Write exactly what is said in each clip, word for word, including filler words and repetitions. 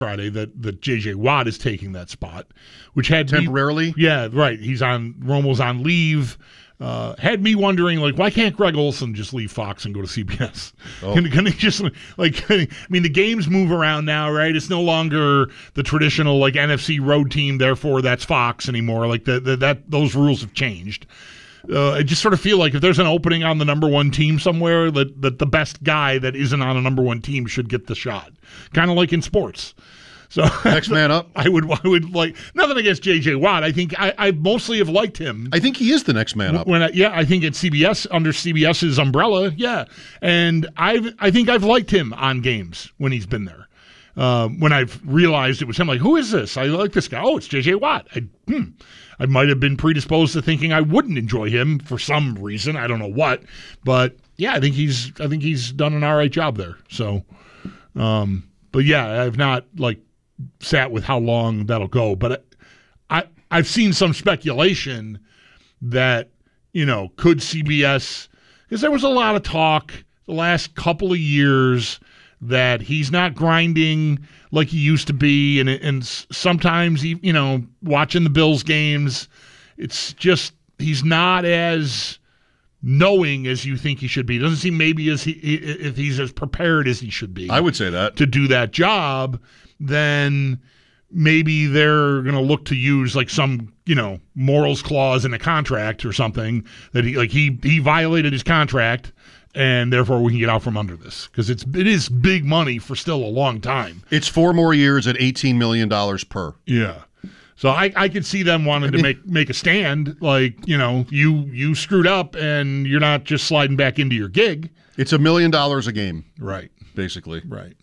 Friday that, that J J Watt is taking that spot, which had temporarily. Me, yeah, right. He's on Romo's on leave. Uh, had me wondering, like, why can't Greg Olson just leave Fox and go to C B S? Oh. Can, can he just, like, I mean, the games move around now, right? It's no longer the traditional, like, N F C road team, therefore that's Fox anymore. Like, the, the, that those rules have changed. Uh, I just sort of feel like if there's an opening on the number one team somewhere, that, that the best guy that isn't on a number one team should get the shot. Kind of like in sports. So next man up. I would, I would like nothing against J J Watt. I think I, I mostly have liked him. I think he is the next man up. When I, yeah, I think at C B S under CBS's umbrella, yeah, and I I think I've liked him on games when he's been there. Uh, when I've realized it was him, like, who is this? I like this guy. Oh, it's J J Watt. I, hmm. I might have been predisposed to thinking I wouldn't enjoy him for some reason. I don't know what, but yeah, I think he's I think he's done an all right job there. So, um, but yeah, I've not like. sat with how long that'll go, but I I've seen some speculation that, you know, could C B S, because there was a lot of talk the last couple of years that he's not grinding like he used to be, and and sometimes he, you know, watching the Bills games, it's just he's not as knowing as you think he should be. It doesn't seem maybe as he if he's as prepared as he should be. I would say that to do that job. Then maybe they're going to look to use like some, you know, morals clause in a contract or something that he like he he violated his contract and therefore we can get out from under this, because it's it is big money for still a long time. It's four more years at eighteen million dollars per. Yeah. So I, I could see them wanting I mean, to make make a stand, like, you know, you you screwed up and you're not just sliding back into your gig. It's a million dollars a game. Right. Basically. Right.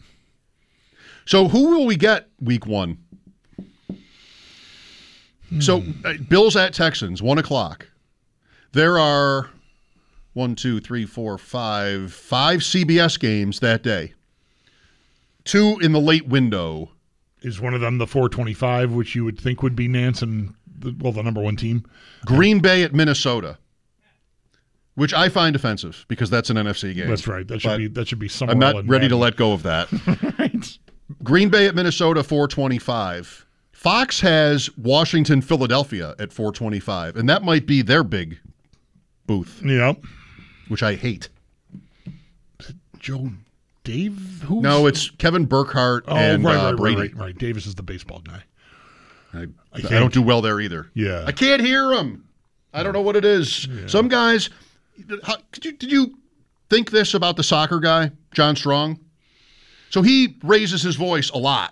So who will we get week one? Hmm. So uh, Bills at Texans, one o'clock. There are one, two, three, four, five, five C B S games that day. Two in the late window. Is one of them the four twenty-five, which you would think would be Nance and, the, well, the number one team? Green Bay at Minnesota, which I find offensive because that's an N F C game. That's right. That should but be that should be somewhere. I'm not ready to let go of that. Right. Green Bay at Minnesota, four twenty-five. Fox has Washington, Philadelphia at four twenty-five, and that might be their big booth. Yep. Which I hate. Is it Joe Dave? Who's... No, it's Kevin Burkhardt oh, and right, uh, right, Brady. Right, right, right. Davis is the baseball guy. I, I, I don't do well there either. Yeah. I can't hear him. I don't know what it is. Yeah. Some guys, how, did, you, did you think this about the soccer guy, John Strong? So he raises his voice a lot,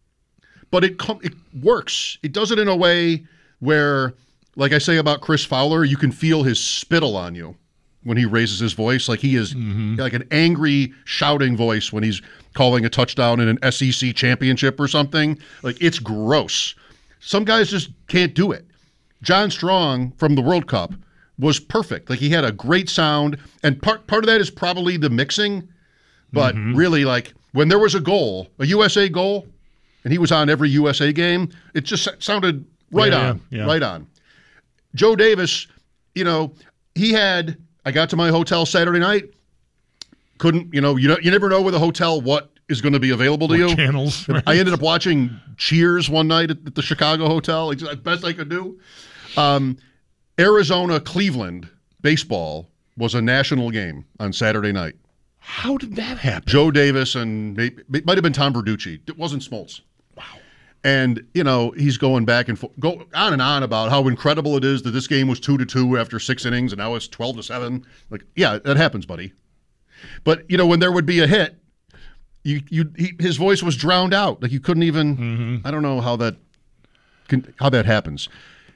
but it com- it works. It does it in a way where, like I say about Chris Fowler, you can feel his spittle on you when he raises his voice. Like he is mm-hmm. like an angry, shouting voice when he's calling a touchdown in an S E C championship or something. Like, it's gross. Some guys just can't do it. John Strong from the World Cup was perfect. Like, he had a great sound, and part part of that is probably the mixing, but mm-hmm. really, like, when there was a goal, a U S A goal, and he was on every U S A game, it just sounded right yeah, on, yeah, yeah. right on. Joe Davis, you know, he had, I got to my hotel Saturday night, couldn't, you know, you know, you never know with a hotel what is going to be available to what you. Channels. Right? I ended up watching Cheers one night at the Chicago hotel, like, the best I could do. Um, Arizona, Cleveland baseball was a national game on Saturday night. How did that happen? Joe Davis and maybe, it might have been Tom Verducci. It wasn't Smoltz. Wow. And, you know, he's going back and forth, go on and on about how incredible it is that this game was two to two after six innings and now it's twelve to seven. Like, yeah, that happens, buddy. But, you know, when there would be a hit, you you he, his voice was drowned out. Like, you couldn't even. Mm-hmm. I don't know how that can, how that happens.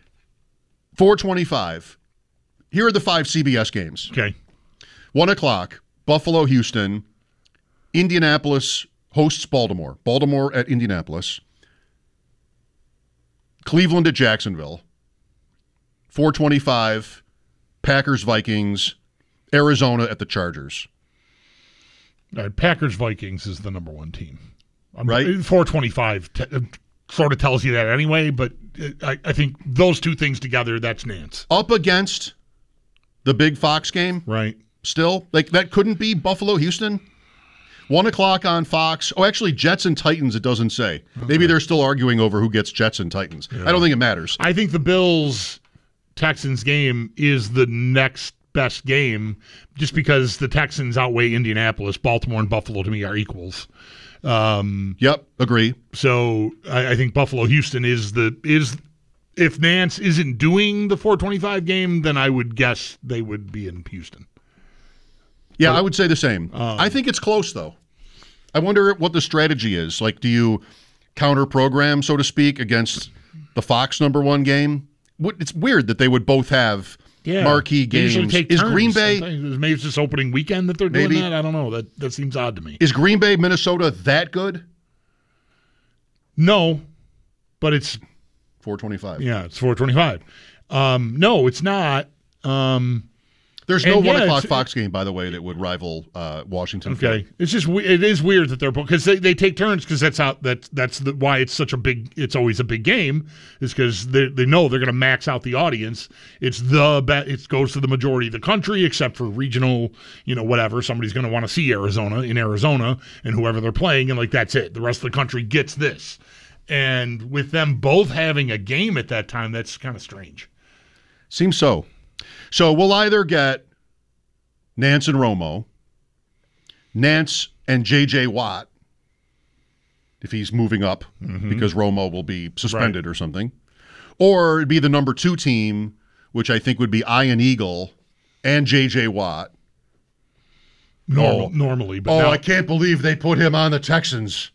four twenty-five. Here are the five C B S games. Okay. One o'clock. Buffalo, Houston. Indianapolis hosts Baltimore. Baltimore at Indianapolis. Cleveland at Jacksonville. four twenty-five. Packers, Vikings. Arizona at the Chargers. All right, Packers, Vikings is the number one team. I'm, right? four twenty-five t- sort of tells you that anyway, but I, I think those two things together, that's Nance. Up against the big Fox game. Right. Still, like, that couldn't be Buffalo, Houston. One o'clock on Fox. Oh, actually, Jets and Titans, it doesn't say. Okay. Maybe they're still arguing over who gets Jets and Titans. Yeah. I don't think it matters. I think the Bills-Texans game is the next best game just because the Texans outweigh Indianapolis. Baltimore and Buffalo, to me, are equals. Um, yep, agree. So I, I think Buffalo-Houston is the is if Nance isn't doing the four twenty-five game, then I would guess they would be in Houston. Yeah, but, I would say the same. Um, I think it's close, though. I wonder what the strategy is. Like, do you counter program, so to speak, against the Fox number one game? It's weird that they would both have yeah, marquee games. Take is turns. Green Bay Sometimes. Maybe it's this opening weekend that they're doing maybe, that? I don't know. That that seems odd to me. Is Green Bay, Minnesota that good? No, but it's four twenty-five. Yeah, it's four twenty-five. Um, no, it's not. Um, There's no yeah, one o'clock Fox game, by the way, that would rival uh, Washington. Okay, it's just it is weird that they're because they, they take turns because that's how that that's the, why it's such a big. It's always a big game is because they they know they're going to max out the audience. It's the bet. It goes to the majority of the country except for regional, you know, whatever. Somebody's going to want to see Arizona in Arizona and whoever they're playing, and like that's it. The rest of the country gets this, and with them both having a game at that time, that's kind of strange. Seems so. So we'll either get Nance and Romo, Nance and J J Watt, if he's moving up mm-hmm. because Romo will be suspended right. or something, or it'd be the number two team, which I think would be Ian Eagle and J J Watt. Normal, oh. Normally. But oh, now- I can't believe they put him on the Texans.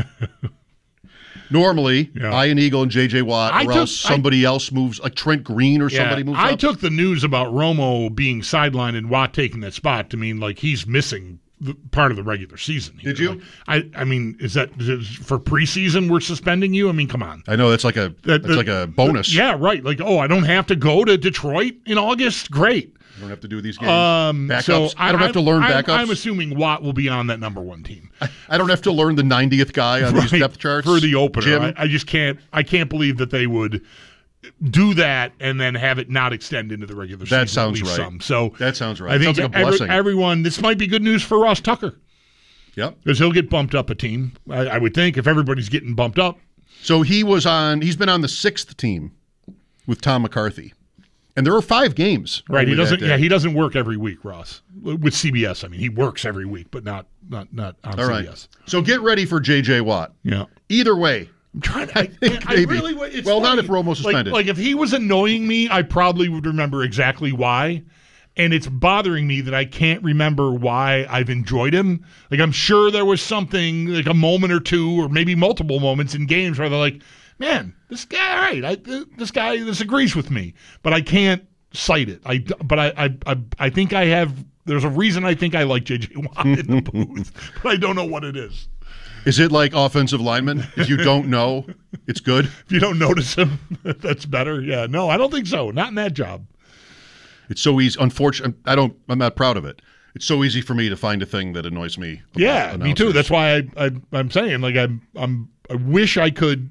Normally, yeah. Ian Eagle and J J Watt, I or took, else somebody I, else moves, like Trent Green or yeah, somebody moves I up. took the news about Romo being sidelined and Watt taking that spot to mean like he's missing the, part of the regular season. Here. Did you? Like, I I mean, is that is, for preseason we're suspending you? I mean, come on. I know that's like a that, that's the, like a bonus. The, yeah, right. Like, oh, I don't have to go to Detroit in August. Great. I don't have to do these games. Um, backups. So I don't I, have to learn I'm, backups. I'm assuming Watt will be on that number one team. I, I don't have to learn the ninetieth guy on right, these depth charts for the opener. Jim. I, I just can't. I can't believe that they would do that and then have it not extend into the regular season. That sounds right. Some. So that sounds right. I think sounds like a blessing. Every, everyone. This might be good news for Ross Tucker. Yep, because he'll get bumped up a team. I, I would think if everybody's getting bumped up. So he was on. He's been on the sixth team with Tom McCarthy. And there are five games. Right. He doesn't yeah, he doesn't work every week, Ross. With C B S. I mean, he works every week, but not not not on All C right. B S. So get ready for J J Watt. Yeah. Either way. I'm trying to I, think I, maybe. I really it's Well, funny. not if Romo's suspended. Like, like if he was annoying me, I probably would remember exactly why. And it's bothering me that I can't remember why I've enjoyed him. Like I'm sure there was something, like a moment or two, or maybe multiple moments in games where they're like, man, this guy, all right, I, this guy disagrees with me. But I can't cite it. I but I, I I I think I have. There's a reason I think I like J J Watt in the booth, but I don't know what it is. Is it like offensive lineman? If you don't know, it's good. If you don't notice him, that's better. Yeah, no, I don't think so. Not in that job. It's so easy. Unfortunately, I don't. I'm not proud of it. It's so easy for me to find a thing that annoys me. Yeah, announcers. me too. That's why I, I I'm saying like I'm I'm I wish I could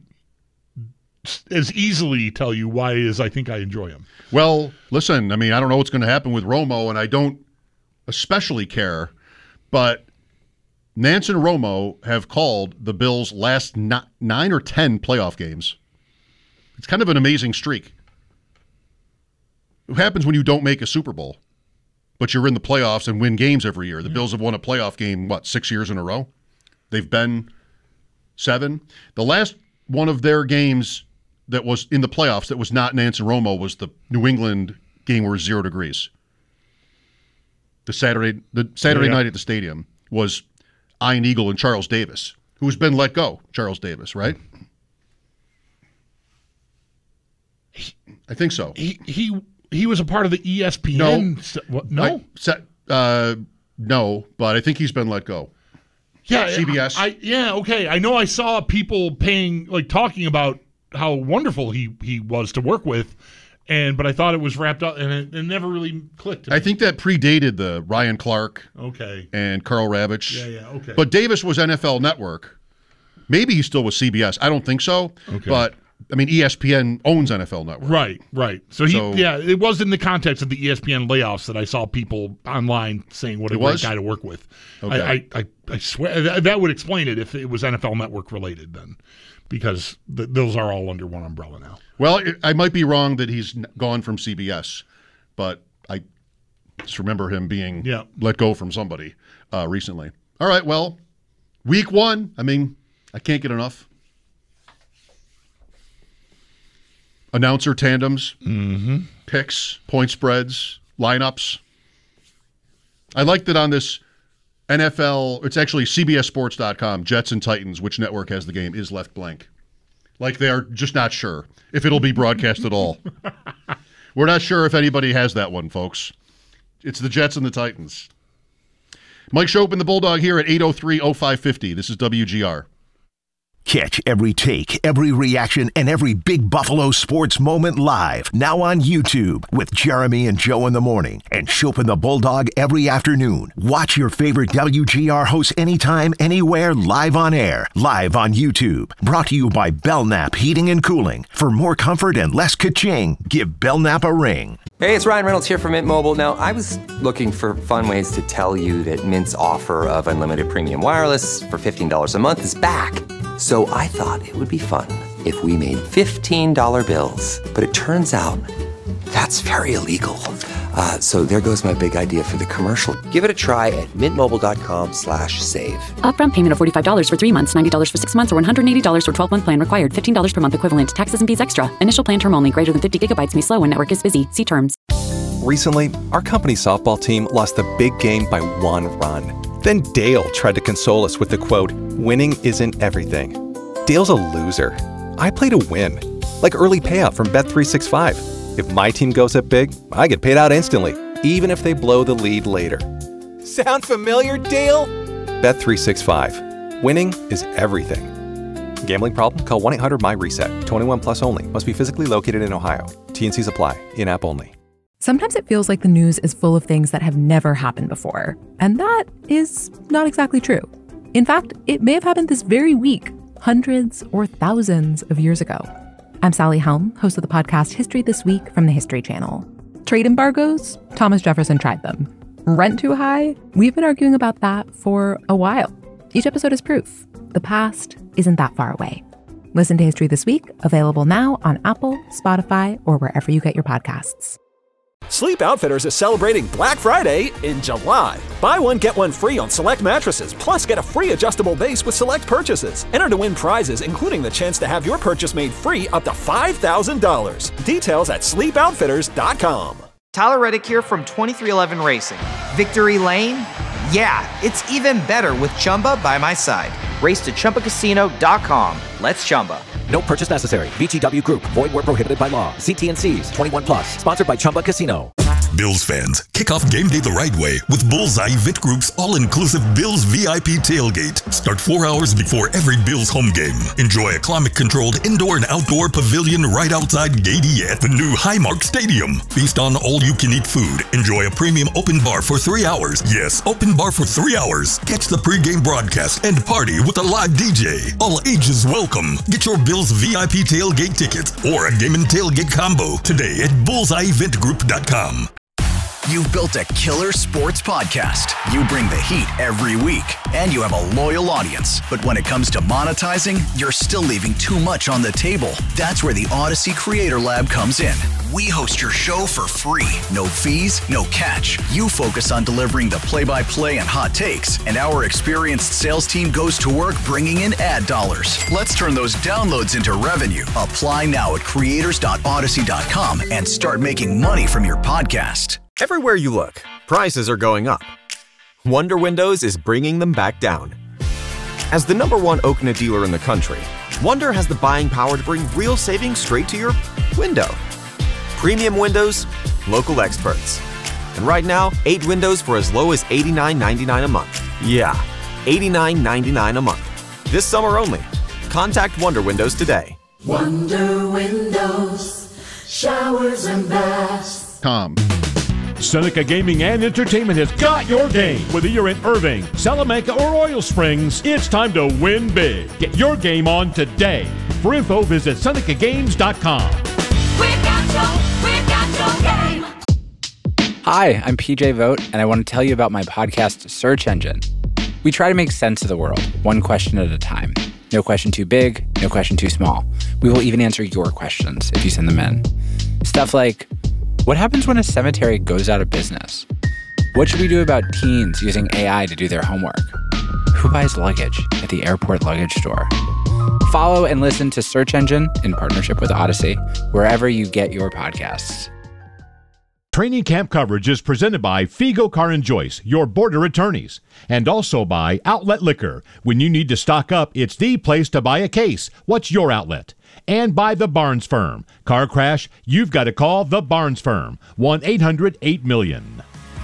as easily tell you why it is I think I enjoy him. Well, listen, I mean, I don't know what's going to happen with Romo, and I don't especially care, but Nance and Romo have called the Bills' last nine or ten playoff games. It's kind of an amazing streak. What happens when you don't make a Super Bowl, but you're in the playoffs and win games every year? The yeah. Bills have won a playoff game, what, six years in a row? They've been seven. The last one of their games that was in the playoffs that was not Nance and Romo was the New England game where it was zero degrees. The Saturday the Saturday yeah, yeah. night at the stadium was Ian Eagle and Charles Davis, who's been let go. Charles Davis, right? He, I think so. He he he was a part of the E S P N. No, what, no, I, uh, no, but I think he's been let go. Yeah, C B S. I, I yeah okay. I know I saw people paying like talking about how wonderful he, he was to work with, and but I thought it was wrapped up, and it, it never really clicked. I think that predated the Ryan Clark, okay, and Carl Ravitch. Yeah, yeah, okay. But Davis was N F L Network. Maybe he still was C B S. I don't think so. Okay. But I mean, E S P N owns N F L Network. Right, right. So, he, So- yeah, it was in the context of the E S P N layoffs that I saw people online saying what a It great was? guy to work with. Okay. I, I, I, I swear that, that would explain it if it was N F L Network related then, because th- those are all under one umbrella now. Well, it, I might be wrong that he's n- gone from C B S, but I just remember him being Yeah. let go from somebody uh, recently. All right, well, week one, I mean, I can't get enough. Announcer tandems, Mm-hmm. picks, point spreads, lineups. I like that on this N F L, it's actually C B S Sports dot com, Jets and Titans, which network has the game, is left blank. Like they're just not sure if it'll be broadcast at all. We're not sure if anybody has that one, folks. It's the Jets and the Titans. Mike Shope and the Bulldog here at eight oh three oh five fifty. This is W G R. Catch every take, every reaction, and every big Buffalo sports moment live. Now on YouTube with Jeremy and Joe in the morning and Shope and the Bulldog every afternoon. Watch your favorite W G R hosts anytime, anywhere, live on air. Live on YouTube. Brought to you by Belknap Heating and Cooling. For more comfort and less ka-ching, give Belknap a ring. Hey, it's Ryan Reynolds here from Mint Mobile. Now, I was looking for fun ways to tell you that Mint's offer of unlimited premium wireless for fifteen dollars a month is back. So I thought it would be fun if we made fifteen dollar bills. But it turns out that's very illegal. Uh, so there goes my big idea for the commercial. Give it a try at mintmobile.com slash save. Upfront payment of forty-five dollars for three months, ninety dollars for six months, or one hundred eighty dollars for twelve-month plan required. fifteen dollars per month equivalent. Taxes and fees extra. Initial plan term only. Greater than fifty gigabytes may slow when network is busy. See terms. Recently, our company softball team lost the big game by one run. Then Dale tried to console us with the quote, "Winning isn't everything." Dale's a loser. I play to win. Like early payout from Bet three sixty-five. If my team goes up big, I get paid out instantly, even if they blow the lead later. Sound familiar, Dale? Bet three sixty-five. Winning is everything. Gambling problem? Call one eight hundred M Y reset. twenty-one plus only. Must be physically located in Ohio. T and Cs apply. In-app only. Sometimes it feels like the news is full of things that have never happened before. And that is not exactly true. In fact, it may have happened this very week, hundreds or thousands of years ago. I'm Sally Helm, host of the podcast History This Week from the History Channel. Trade embargoes? Thomas Jefferson tried them. Rent too high? We've been arguing about that for a while. Each episode is proof. The past isn't that far away. Listen to History This Week, available now on Apple, Spotify, or wherever you get your podcasts. Sleep Outfitters is celebrating Black Friday in July. Buy one, get one free on select mattresses, plus get a free adjustable base with select purchases. Enter to win prizes, including the chance to have your purchase made free up to five thousand dollars. Details at sleep outfitters dot com. Tyler Reddick here from twenty-three eleven Racing. Victory Lane? Yeah, it's even better with Chumba by my side. Race to Chumba Casino dot com. Let's Chumba. No purchase necessary. V G W Group. Void where prohibited by law. See T and C's. twenty-one plus. Sponsored by Chumba Casino. Bills fans, kick off game day the right way with Bullseye Event Group's all-inclusive Bills V I P tailgate. Start four hours before every Bills home game. Enjoy a climate-controlled indoor and outdoor pavilion right outside Gate E at the new Highmark Stadium. Feast on all-you-can-eat food. Enjoy a premium open bar for three hours. Yes, open bar for three hours. Catch the pregame broadcast and party with a live D J. All ages welcome. Get your Bills V I P tailgate tickets or a game and tailgate combo today at bullseye event group dot com. You've built a killer sports podcast. You bring the heat every week, and you have a loyal audience. But when it comes to monetizing, you're still leaving too much on the table. That's where the Odyssey Creator Lab comes in. We host your show for free. No fees, no catch. You focus on delivering the play-by-play and hot takes, and our experienced sales team goes to work bringing in ad dollars. Let's turn those downloads into revenue. Apply now at creators dot odyssey dot com and start making money from your podcast. Everywhere you look, prices are going up. Wonder Windows is bringing them back down. As the number one Okina dealer in the country, Wonder has the buying power to bring real savings straight to your window. Premium windows, local experts. And right now, eight windows for as low as eighty-nine ninety-nine a month. Yeah, eighty-nine ninety-nine a month. This summer only. Contact Wonder Windows today. Wonder Windows, showers and baths. Tom. Seneca Gaming and Entertainment has got your game. Whether you're in Irving, Salamanca, or Oil Springs, it's time to win big. Get your game on today. For info, visit Seneca Games dot com. We've got your, we've got your game. Hi, I'm P J Vogt, and I want to tell you about my podcast, Search Engine. We try to make sense of the world, one question at a time. No question too big, no question too small. We will even answer your questions if you send them in. Stuff like, what happens when a cemetery goes out of business? What should we do about teens using A I to do their homework? Who buys luggage at the airport luggage store? Follow and listen to Search Engine in partnership with Odyssey, wherever you get your podcasts. Training camp coverage is presented by Figo Car and Joyce, your border attorneys, and also by Outlet Liquor. When you need to stock up, it's the place to buy a case. What's your outlet? And by the Barnes Firm. Car crash, you've got to call the Barnes Firm. one eight hundred eight million.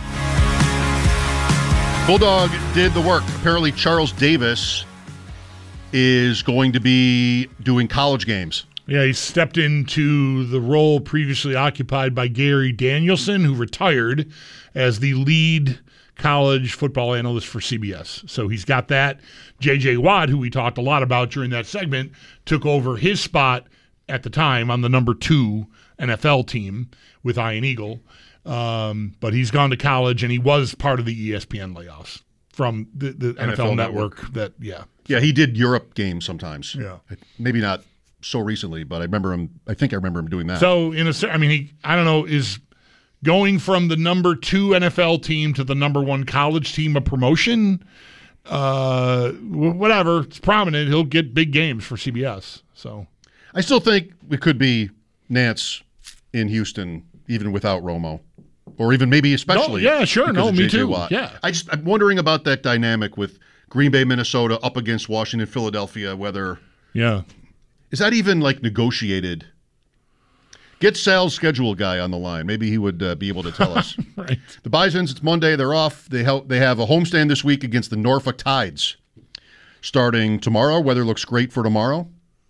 Bulldog did the work. Apparently Charles Davis is going to be doing college games. Yeah, he stepped into the role previously occupied by Gary Danielson, who retired as the lead college football analyst for C B S. So he's got that. J J. Watt, who we talked a lot about during that segment, took over his spot at the time on the number two N F L team with Ian Eagle. Um, but he's gone to college, and he was part of the E S P N layoffs from the, the N F L, N F L network. network. That yeah, yeah, he did Europe games sometimes. Yeah, maybe not so recently, but I remember him. I think I remember him doing that. So in a, I mean, he, I don't know, is going from the number two N F L team to the number one college team a promotion? Uh, whatever, it's prominent. He'll get big games for C B S. So I still think it could be Nance in Houston, even without Romo, or even maybe especially. No, yeah, sure. No, me too. Watt. Yeah, I just I'm wondering about that dynamic with Green Bay, Minnesota up against Washington, Philadelphia. Whether yeah. Is that even, like, negotiated? Get Sal's schedule guy on the line. Maybe he would uh, be able to tell us. Right. The Bisons, it's Monday. They're off. They, help, they have a homestand this week against the Norfolk Tides. Starting tomorrow. Weather looks great for tomorrow.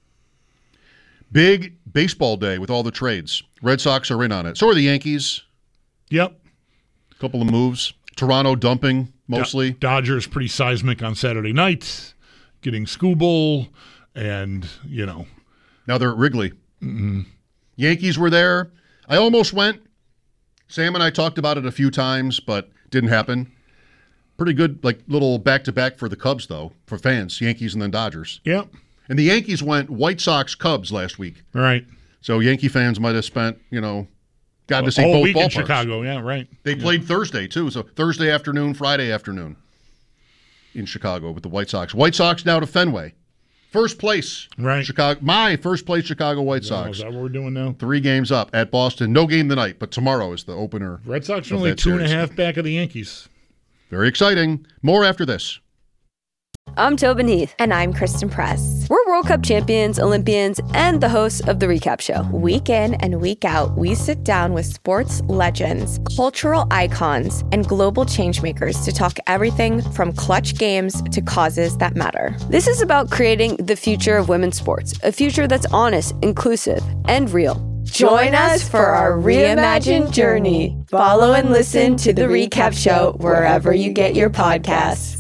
Big baseball day with all the trades. Red Sox are in on it. So are the Yankees. Yep. A couple of moves. Toronto dumping, mostly. Do- Dodgers pretty seismic on Saturday night. Getting Skubal. And, you know. Now they're at Wrigley. Mm-hmm. Yankees were there. I almost went. Sam and I talked about it a few times, but didn't happen. Pretty good, like, little back-to-back for the Cubs, though, for fans. Yankees and then Dodgers. Yep. And the Yankees went White Sox-Cubs last week. Right. So Yankee fans might have spent, you know, got to see whole both week ballparks. in Chicago, yeah, right. They yeah. played Thursday, too. So Thursday afternoon, Friday afternoon in Chicago with the White Sox. White Sox now to Fenway. First place, right? Chicago, my first place, Chicago White Sox. Oh, is that what we're doing now? Three games up at Boston. No game tonight, but tomorrow is the opener. Red Sox are only two series. and a half back of the Yankees. Very exciting. More after this. I'm Tobin Heath. And I'm Kristen Press. We're World Cup champions, Olympians, and the hosts of The Recap Show. Week in and week out, we sit down with sports legends, cultural icons, and global changemakers to talk everything from clutch games to causes that matter. This is about creating the future of women's sports, a future that's honest, inclusive, and real. Join us for our reimagined journey. Follow and listen to The Recap Show wherever you get your podcasts.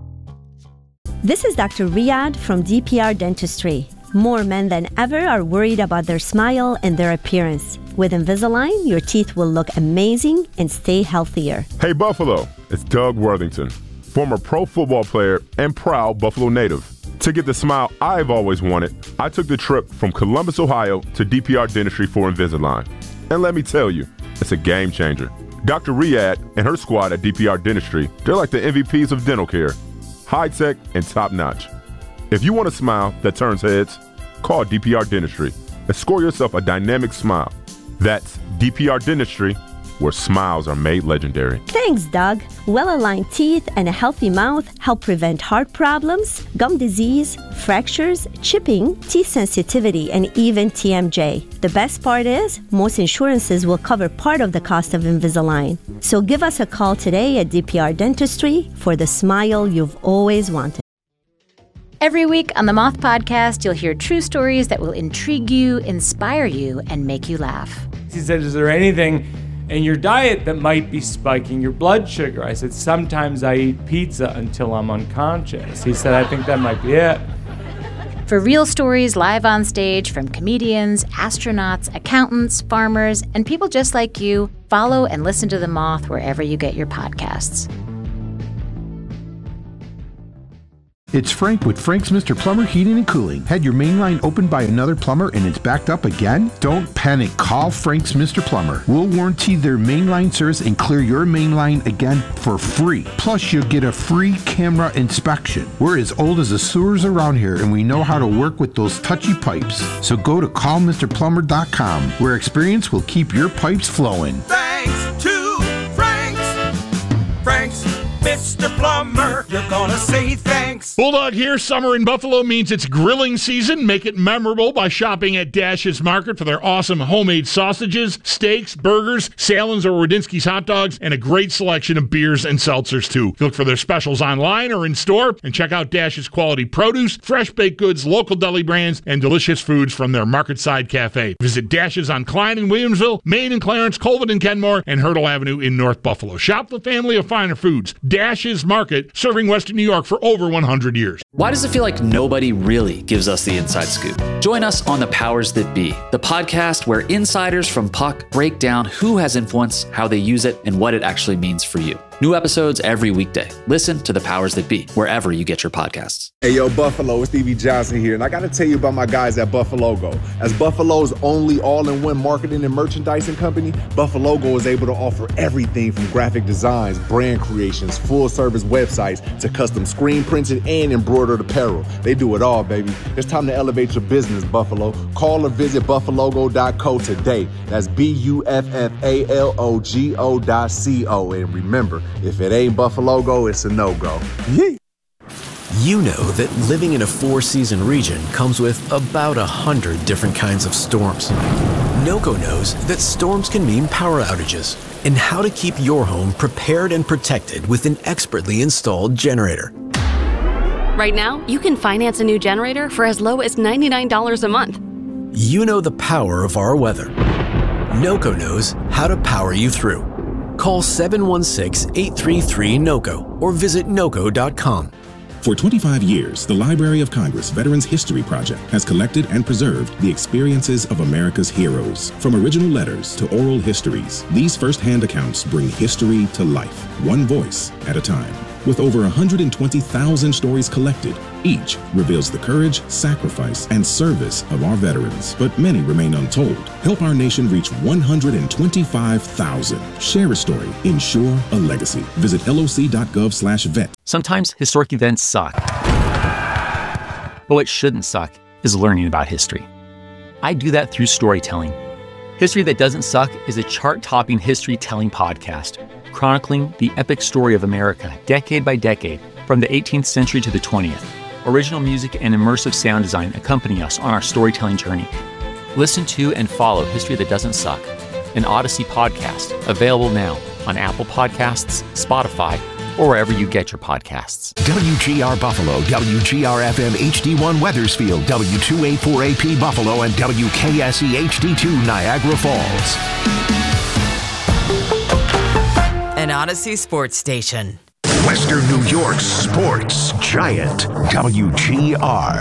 This is Doctor Riyadh from D P R Dentistry. More men than ever are worried about their smile and their appearance. With Invisalign, your teeth will look amazing and stay healthier. Hey Buffalo, it's Doug Worthington, former pro football player and proud Buffalo native. To get the smile I've always wanted, I took the trip from Columbus, Ohio to D P R Dentistry for Invisalign. And let me tell you, it's a game changer. Doctor Riyadh and her squad at D P R Dentistry, they're like the M V Ps of dental care. High-tech and top-notch. If you want a smile that turns heads, call D P R Dentistry and score yourself a dynamic smile. That's D P R Dentistry, where smiles are made legendary. Thanks, Doug. Well-aligned teeth and a healthy mouth help prevent heart problems, gum disease, fractures, chipping, teeth sensitivity, and even T M J. The best part is, most insurances will cover part of the cost of Invisalign. So give us a call today at D P R Dentistry for the smile you've always wanted. Every week on the Moth Podcast, you'll hear true stories that will intrigue you, inspire you, and make you laugh. He said, is there anything in your diet that might be spiking your blood sugar? I said, sometimes I eat pizza until I'm unconscious. He said, I think that might be it. For real stories live on stage from comedians, astronauts, accountants, farmers, and people just like you, follow and listen to The Moth wherever you get your podcasts. It's Frank with Frank's Mister Plumber Heating and Cooling. Had your main line opened by another plumber and it's backed up again? Don't panic. Call Frank's Mister Plumber. We'll warranty their mainline service and clear your main line again for free. Plus, you'll get a free camera inspection. We're as old as the sewers around here and we know how to work with those touchy pipes. So go to call mister plumber dot com where experience will keep your pipes flowing. Thanks to Frank's. Frank's Mister Plumber, you're gonna say thanks. Bulldog here. Summer in Buffalo means it's grilling season. Make it memorable by shopping at Dash's Market for their awesome homemade sausages, steaks, burgers, Salins or Radinsky's hot dogs, and a great selection of beers and seltzers, too. Look for their specials online or in store, and check out Dash's quality produce, fresh baked goods, local deli brands, and delicious foods from their Market Side Cafe. Visit Dash's on Klein in Williamsville, Main and Clarence, Colvin and Kenmore, and Hurdle Avenue in North Buffalo. Shop the family of finer foods. Dash's Market, serving Western New York for over one hundred years. Why does it feel like nobody really gives us the inside scoop? Join us on The Powers That Be, the podcast where insiders from Puck break down who has influence, how they use it, and what it actually means for you. New episodes every weekday. Listen to The Powers That Be, wherever you get your podcasts. Hey, yo, Buffalo, it's Stevie Johnson here, and I got to tell you about my guys at Buffalogo. As Buffalo's only all-in-one marketing and merchandising company, Buffalogo is able to offer everything from graphic designs, brand creations, full-service websites, to custom screen printed and embroidered apparel. They do it all, baby. It's time to elevate your business, Buffalo. Call or visit buffalogo dot co today. That's B U F F A L O G O dot C O. And remember, if it ain't Buffalogo, it's a no-go. Yee! You know that living in a four-season region comes with about a hundred different kinds of storms. NOCO knows that storms can mean power outages and how to keep your home prepared and protected with an expertly installed generator. Right now, you can finance a new generator for as low as ninety-nine dollars a month. You know the power of our weather. NOCO knows how to power you through. Call seven one six, eight three three, NOCO or visit noco dot com. For twenty-five years, the Library of Congress Veterans History Project has collected and preserved the experiences of America's heroes. From original letters to oral histories, these first-hand accounts bring history to life, one voice at a time. With over one hundred twenty thousand stories collected, each reveals the courage, sacrifice, and service of our veterans, but many remain untold. Help our nation reach one hundred twenty-five thousand. Share a story. Ensure a legacy. Visit L O C dot gov slash vet. Sometimes historic events suck. But what shouldn't suck is learning about history. I do that through storytelling. History That Doesn't Suck is a chart-topping history-telling podcast chronicling the epic story of America decade by decade, from the eighteenth century to the twentieth. Original music and immersive sound design accompany us on our storytelling journey. Listen to and follow History That Doesn't Suck, an Odyssey podcast, available now on Apple Podcasts, Spotify, or wherever you get your podcasts. W G R Buffalo, W G R F M H D one Weathersfield, W two eighty-four A P Buffalo, and W K S E H D two Niagara Falls. An Odyssey sports station. Western New York's sports giant, W G R.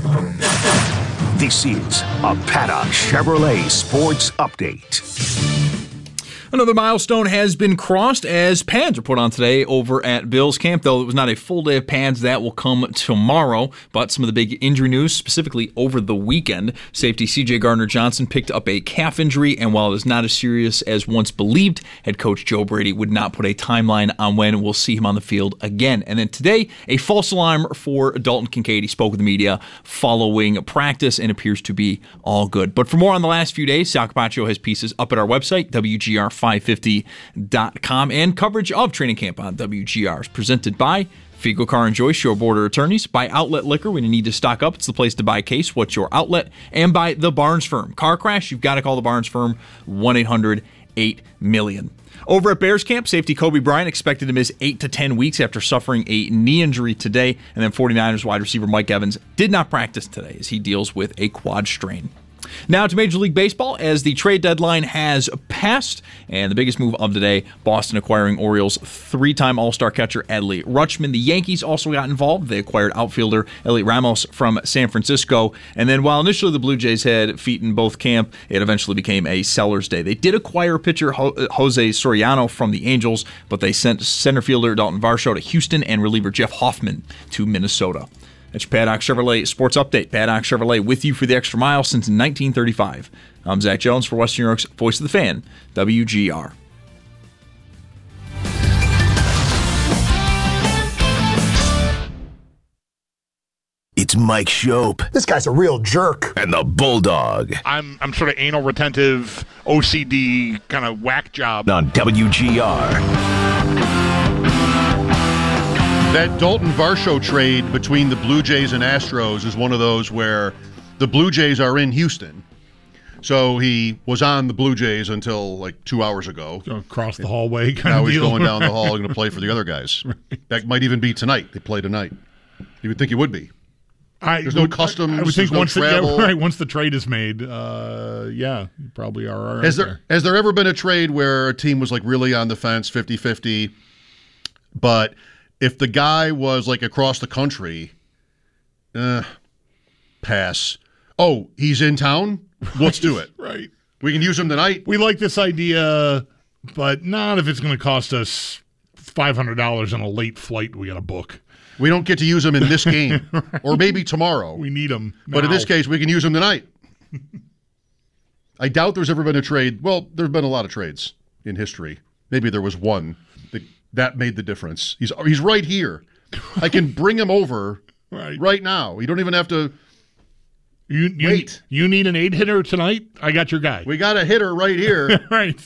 This is a Paddock Chevrolet Sports Update. Another milestone has been crossed as pads are put on today over at Bills camp, though it was not a full day of pads. That will come tomorrow. But some of the big injury news, specifically over the weekend, safety C J Gardner-Johnson picked up a calf injury, and while it is not as serious as once believed, head coach Joe Brady would not put a timeline on when we'll see him on the field again. And then today, a false alarm for Dalton Kincaid. He spoke with the media following practice and appears to be all good. But for more on the last few days, Sal Capaccio has pieces up at our website, W G R five fifty dot com, and coverage of training camp on W G R is presented by Figo Car and Joyce, your border attorneys, by Outlet Liquor. When you need to stock up, it's the place to buy a case. What's your outlet? And by The Barnes Firm. Car crash, you've got to call The Barnes Firm, one eight hundred eight million. Over at Bears camp, safety Kobe Bryant expected to miss eight to ten weeks after suffering a knee injury today. And then 49ers wide receiver Mike Evans did not practice today as he deals with a quad strain. Now to Major League Baseball, as the trade deadline has passed, and the biggest move of the day, Boston acquiring Orioles three-time All-Star catcher Adley Rutschman. The Yankees also got involved. They acquired outfielder Elliot Ramos from San Francisco. And then while initially the Blue Jays had feet in both camp, it eventually became a seller's day. They did acquire pitcher Jose Soriano from the Angels, but they sent center fielder Dalton Varsho to Houston and reliever Jeff Hoffman to Minnesota. That's your Paddock Chevrolet Sports Update. Paddock Chevrolet with you for the extra mile since nineteen thirty-five. I'm Zach Jones for Western New York's Voice of the Fan, W G R. It's Mike Shope. This guy's a real jerk. And the Bulldog. I'm I'm sort of anal retentive, O C D kind of whack job. On W G R. That Dalton Varsho trade between the Blue Jays and Astros is one of those where the Blue Jays are in Houston. So he was on the Blue Jays until like two hours ago. Across the hallway kind now of he's deal. going down the hall and going to play for the other guys. Right. That might even be tonight. They play tonight. You would think it would be. I There's no would, customs. I would think no once the, travel. yeah, right, once the trade is made, uh, yeah, you probably are. All right has there, there has there ever been a trade where a team was like really on the fence, fifty-fifty, but if the guy was like across the country, uh, pass. Oh, he's in town? Let's do it. Right. We can use him tonight. We like this idea, but not if it's going to cost us five hundred dollars on a late flight we got to book. We don't get to use him in this game right. Or maybe tomorrow. We need him now. But in this case, we can use him tonight. I doubt there's ever been a trade. Well, there have been a lot of trades in history. Maybe there was one that, that made the difference. He's he's right here. I can bring him over right, right now. You don't even have to you, you, wait. You need an eight-hitter tonight? I got your guy. We got a hitter right here. Right.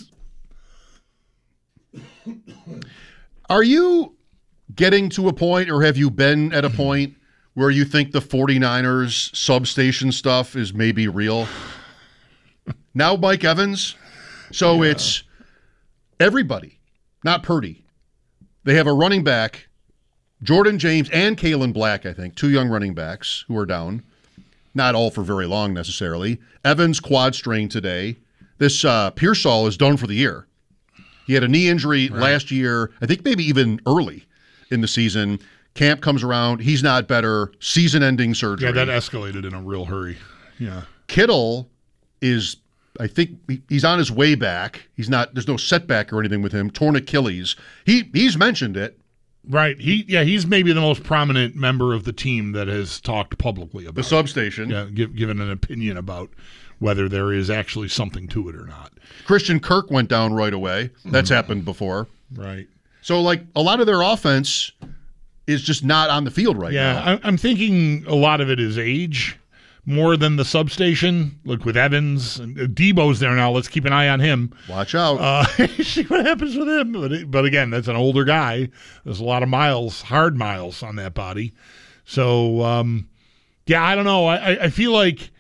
Are you getting to a point, or have you been at a point where you think the 49ers substation stuff is maybe real? Now Mike Evans? So yeah. It's everybody, not Purdy. They have a running back, Jordan James and Kalen Black, I think, two young running backs who are down. Not all for very long necessarily. Evans quad strain today. This uh, Pearsall is done for the year. He had a knee injury right. last year, I think maybe even early in the season. Camp comes around. He's not better. Season-ending surgery. Yeah, that escalated in a real hurry. Yeah. Kittle is, I think, he's on his way back. He's not. There's no setback or anything with him. Torn Achilles. He he's mentioned it. Right. He yeah. He's maybe the most prominent member of the team that has talked publicly about the substation. It. Yeah, give, given an opinion about whether there is actually something to it or not. Christian Kirk went down right away. That's mm-hmm. happened before. Right. So, like, a lot of their offense is just not on the field right yeah, now. Yeah, I'm thinking a lot of it is age more than the substation. Look, with Evans, and Debo's there now. Let's keep an eye on him. Watch out. Uh, see what happens with him. But, but again, that's an older guy. There's a lot of miles, hard miles on that body. So, um, yeah, I don't know. I, I feel like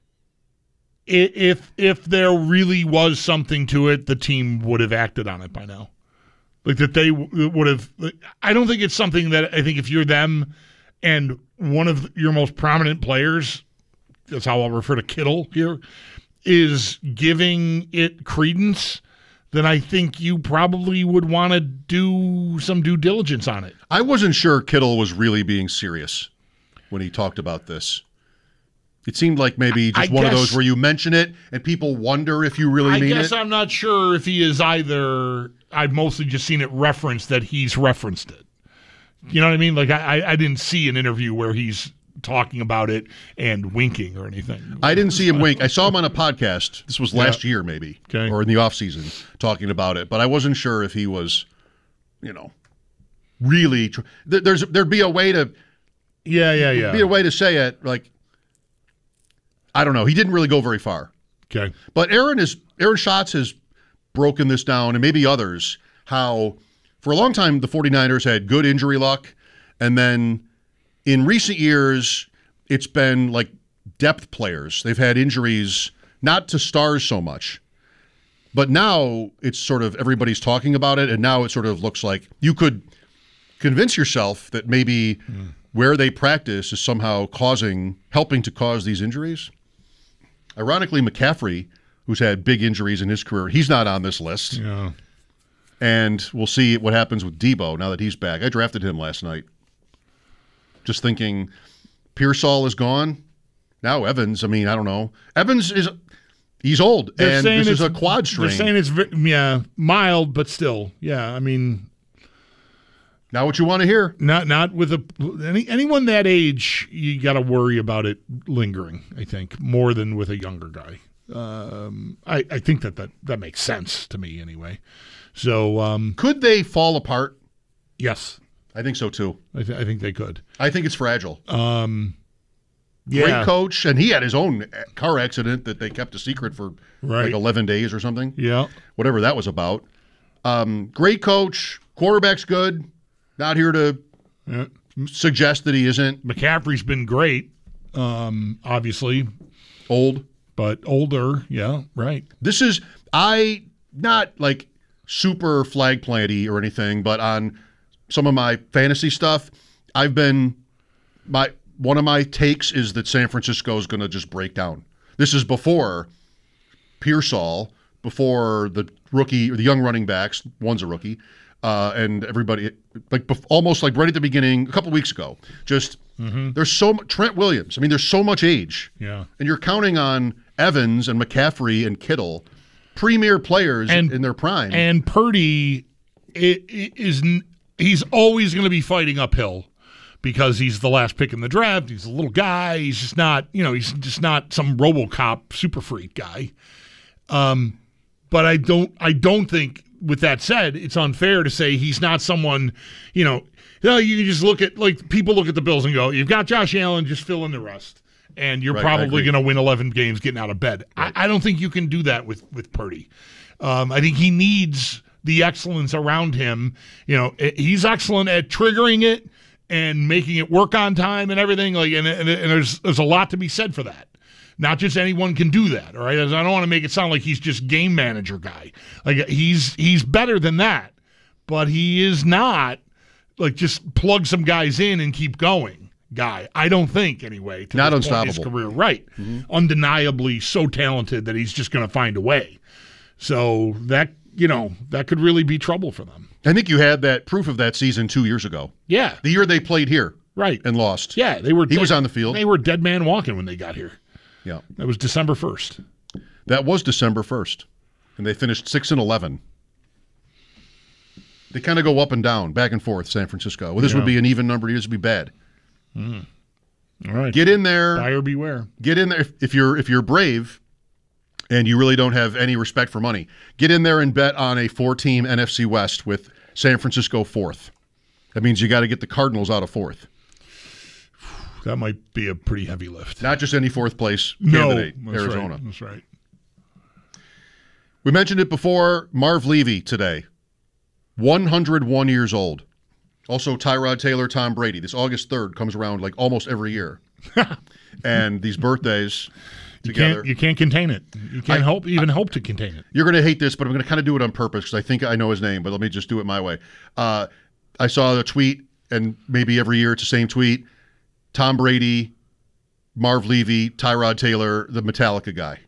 if if there really was something to it, the team would have acted on it by now. Like that they would have. I don't think it's something that I think if you're them and one of your most prominent players, that's how I'll refer to Kittle here, is giving it credence, then I think you probably would want to do some due diligence on it. I wasn't sure Kittle was really being serious when he talked about this. It seemed like maybe just I one guess, of those where you mention it and people wonder if you really I mean it. I guess I'm not sure if he is either. I've mostly just seen it referenced that he's referenced it. You know what I mean? Like I, I didn't see an interview where he's talking about it and winking or anything. I didn't see him wink. I saw him on a podcast. This was last yeah. year maybe, okay. or in the off season, talking about it. But I wasn't sure if he was, you know, really. Tr- there's there'd be a way to. Yeah, yeah, yeah. Be a way to say it like. I don't know. He didn't really go very far. Okay. But Aaron is Aaron Schatz has broken this down, and maybe others, how for a long time the 49ers had good injury luck, and then in recent years it's been like depth players. They've had injuries, not to stars so much. But now it's sort of everybody's talking about it, and now it sort of looks like you could convince yourself that maybe mm. where they practice is somehow causing, helping to cause these injuries. Ironically, McCaffrey, who's had big injuries in his career, he's not on this list. Yeah. And we'll see what happens with Debo now that he's back. I drafted him last night. Just thinking, Pearsall is gone. Now Evans, I mean, I don't know. Evans is, he's old, They're and this is a quad strain. They're saying it's, yeah, mild, but still. Yeah, I mean. Not what you want to hear. Not not with a any anyone that age, you got to worry about it lingering, I think, more than with a younger guy. Um, I, I think that, that that makes sense to me anyway. So um, could they fall apart? Yes. I think so too. I, th- I think they could. I think it's fragile. Um, yeah. Great coach, and he had his own car accident that they kept a secret for right. like eleven days or something. Yeah. Whatever that was about. Um, great coach. Quarterback's good. Not here to yeah. suggest that he isn't. McCaffrey's been great, um, obviously. Old. But older, yeah, right. This is, I, not like super flag planty or anything, but on some of my fantasy stuff, I've been, my one of my takes is that San Francisco is going to just break down. This is before Pearsall, before the rookie, the young running backs, one's a rookie, Uh, and everybody, like bef- almost like right at the beginning, a couple weeks ago, just mm-hmm. there's so much, Trent Williams. I mean, there's so much age. Yeah. And you're counting on Evans and McCaffrey and Kittle, premier players and, in their prime. And Purdy it, it is, he's always going to be fighting uphill because he's the last pick in the draft. He's a little guy. He's just not, you know, he's just not some RoboCop super freak guy. Um, but I don't, I don't think, with that said, it's unfair to say he's not someone, you know, you know, you can just look at, like, people look at the Bills and go, you've got Josh Allen, just fill in the rest. And you're right, probably going to win eleven games getting out of bed. Right. I, I don't think you can do that with, with Purdy. Um, I think he needs the excellence around him. You know, he's excellent at triggering it and making it work on time and everything. Like, and, and, and there's there's a lot to be said for that. Not just anyone can do that, all right? I don't want to make it sound like he's just game manager guy. Like he's he's better than that, but he is not like just plug some guys in and keep going guy. I don't think anyway. To not this point in unstoppable. His career, right? Mm-hmm. Undeniably so talented that he's just going to find a way. So that you know that could really be trouble for them. I think you had that proof of that season two years ago. Yeah, the year they played here, right, and lost. Yeah, they were. He they, was on the field. They were dead man walking when they got here. Yeah. That was December first. That was December first. And they finished six and eleven. They kind of go up and down, back and forth, San Francisco. Well, this yeah. would be an even number. This would be bad. Mm. All right. Get in there. Buyer beware. Get in there. If, if you're if you're brave and you really don't have any respect for money, get in there and bet on a four-team N F C West with San Francisco fourth. That means you got to get the Cardinals out of fourth. That might be a pretty heavy lift. Not just any fourth place no, candidate, that's Arizona. Right, that's right. We mentioned it before, Marv Levy today, one hundred one years old. Also Tyrod Taylor, Tom Brady. This August third comes around like almost every year. And these birthdays you together. Can't, you can't contain it. You can't I, hope, even I, hope to contain it. You're going to hate this, but I'm going to kind of do it on purpose because I think I know his name, but let me just do it my way. Uh, I saw a tweet, and maybe every year it's the same tweet. Tom Brady, Marv Levy, Tyrod Taylor, the Metallica guy.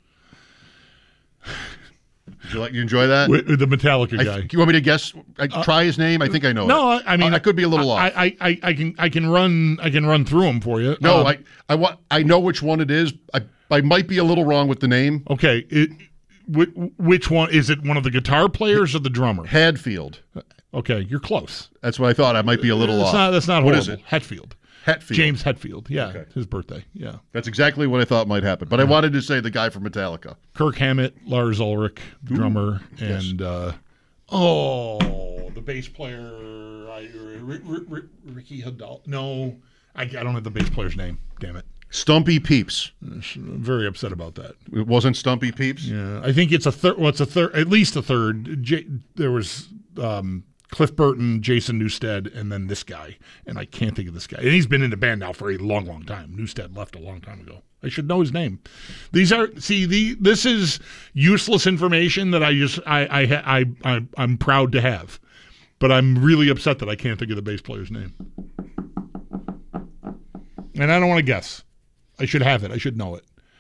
Did you like? You enjoy that? With the Metallica I, guy. You want me to guess? I, uh, try his name. I think I know. No, it. I mean I, I could be a little I, off. I, I, I can I can run I can run through them for you. No, um, I I want I know which one it is. I I might be a little wrong with the name. Okay, it, which one is it? One of the guitar players or the drummer? Hadfield. Okay, you're close. That's what I thought. I might be a little that's off. Not, that's not what horrible. Is it? Hetfield. Hetfield. James Hetfield. Yeah, okay. His birthday. Yeah. That's exactly what I thought might happen. But I wanted to say the guy from Metallica. Kirk Hammett, Lars Ulrich, the Ooh, drummer, yes. and uh, oh, the bass player, I, R- R- R- Ricky Hadal. No, I, I don't have the bass player's name. Damn it. Stumpy Peeps. I'm very upset about that. It wasn't Stumpy Peeps? Yeah, I think it's a third. Well, it's a third, at least a third. J- there was um, Cliff Burton, Jason Newsted, and then this guy. And I can't think of this guy. And he's been in the band now for a long, long time. Newsted left a long time ago. I should know his name. These are see the this is useless information that I just I I I, I I'm proud to have, but I'm really upset that I can't think of the bass player's name. And I don't want to guess. I should have it. I should know it.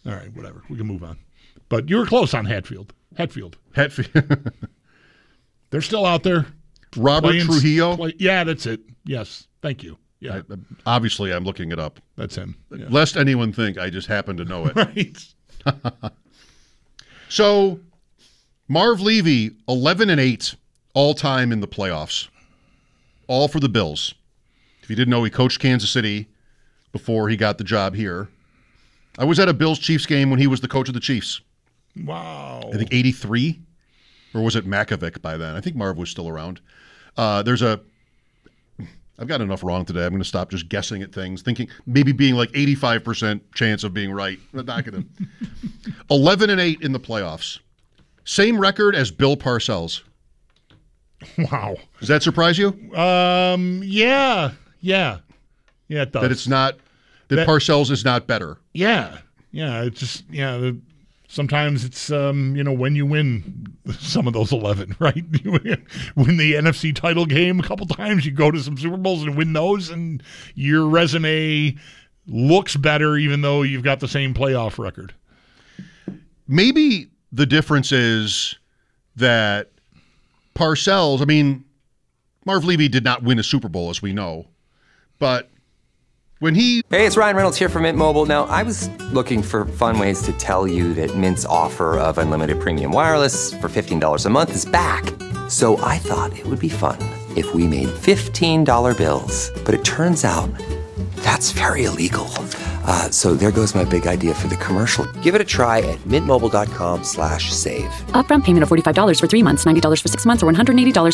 All right, whatever. We can move on. But you were close on Hatfield. Hatfield. Hatfield. They're still out there. Robert playing, Trujillo? Play, yeah, that's it. Yes. Thank you. Yeah. I, obviously, I'm looking it up. That's him. Yeah. Lest anyone think I just happen to know it. Right. So, Marv Levy, eleven and eight all-time in the playoffs. All for the Bills. If you didn't know, he coached Kansas City before he got the job here. I was at a Bills-Chiefs game when he was the coach of the Chiefs. Wow. I think eighty-three, or was it Makovic by then? I think Marv was still around. Uh, there's a, I've got enough wrong today. I'm going to stop just guessing at things, thinking maybe being like eighty-five percent chance of being right. I'm not going to. eleven and eight in the playoffs. Same record as Bill Parcells. Wow. Does that surprise you? Um. Yeah. Yeah. Yeah, it does. That it's not, that, that Parcells is not better. Yeah. Yeah. It's just, yeah. The, sometimes it's, um, you know, when you win some of those eleven, right? You win the N F C title game a couple times. You go to some Super Bowls and win those, and your resume looks better even though you've got the same playoff record. Maybe the difference is that Parcells, I mean, Marv Levy did not win a Super Bowl, as we know, but when he... Hey, it's Ryan Reynolds here from Mint Mobile. Now, I was looking for fun ways to tell you that Mint's offer of unlimited premium wireless for fifteen dollars a month is back. So I thought it would be fun if we made fifteen dollar bills. But it turns out that's very illegal. Uh, so there goes my big idea for the commercial. Give it a try at mintmobile.com slash save. Upfront payment of forty-five dollars for three months, ninety dollars for six months, or one hundred eighty dollars